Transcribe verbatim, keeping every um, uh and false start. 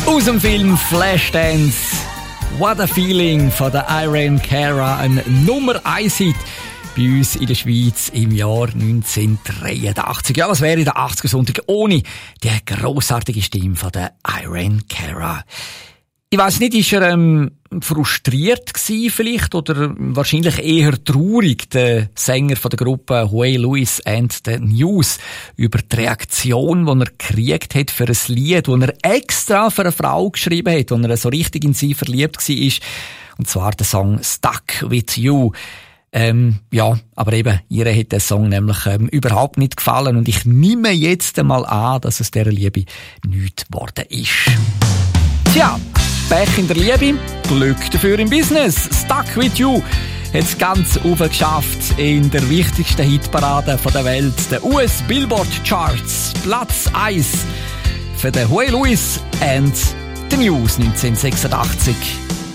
Aus dem Film Flashdance. What a Feeling von der Irene Cara, ein Nummer eins Hit bei uns in der Schweiz im Jahr neunzehnhundertdreiundachtzig. Ja, was wäre der achtziger Sonntag ohne die grossartige Stimme von der Irene Cara? Ich weiss nicht, ist er ähm, frustriert gewesen vielleicht oder wahrscheinlich eher traurig, der Sänger von der Gruppe Huey Lewis and the News, über die Reaktion, die er gekriegt hat für ein Lied, das er extra für eine Frau geschrieben hat, wo er so richtig in sie verliebt war. Und zwar der Song Stuck With You. Ähm, ja, aber eben, ihr hat der Song nämlich ähm, überhaupt nicht gefallen und ich nehme jetzt einmal an, dass es dieser Liebe nichts geworden ist. Tja, Pech in der Liebe, Glück dafür im Business. Stuck With You hat es ganz aufgeschafft in der wichtigsten Hitparade der Welt, der U S Billboard Charts. Platz eins für den Huey Lewis and the News neunzehnhundertsechsundachtzig.